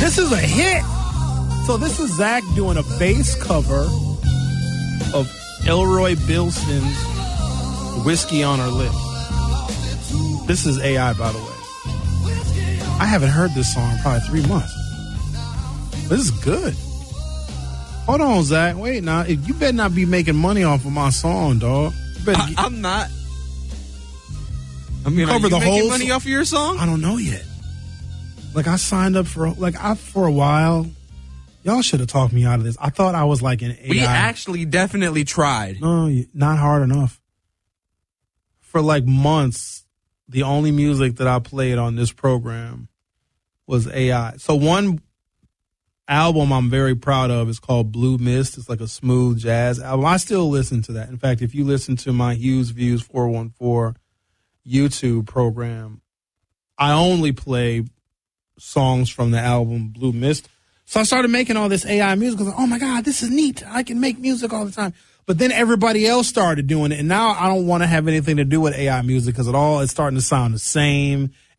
This is a hit. So this is Zach doing a bass cover of Elroy Bilson's Whiskey on Her Lips. This is AI, by the way. I haven't heard this song in probably 3 months. This is good. Hold on, Zach. Wait, now. You better not be making money off of my song, dog. I'm not. I mean, cover are you the making whole money off of your song? I don't know yet. Like, I signed up for a while. Y'all should have talked me out of this. I thought I was like an AI. We actually definitely tried. No, not hard enough. For like months, the only music that I played on this program was AI. So one album I'm very proud of is called Blue Mist. It's like a smooth jazz album. I still listen to that. In fact, if you listen to my Hughes Views 414 YouTube program, I only play songs from the album Blue Mist. So I started making all this AI music. I was like, oh my God, this is neat. I can make music all the time. But then everybody else started doing it. And now I don't want to have anything to do with AI music because it's starting to sound the same.